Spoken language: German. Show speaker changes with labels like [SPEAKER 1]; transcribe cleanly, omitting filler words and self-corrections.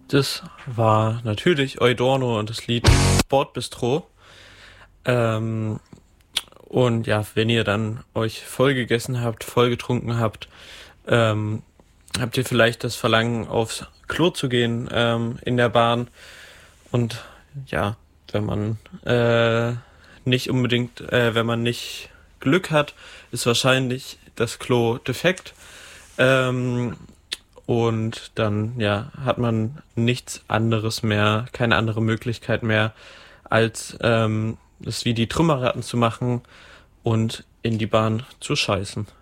[SPEAKER 1] Das war natürlich Eudorno und das Lied Bordbistro. Ähm, und ja, wenn ihr dann euch voll gegessen habt, voll getrunken habt, ähm, habt ihr vielleicht das Verlangen, aufs Klo zu gehen in der Bahn. Und ja, wenn man nicht unbedingt, wenn man nicht Glück hat, ist wahrscheinlich das Klo defekt. Ähm, und dann, ja, hat man nichts anderes mehr, keine andere Möglichkeit mehr, als es wie die Trümmerratten zu machen und in die Bahn zu scheißen.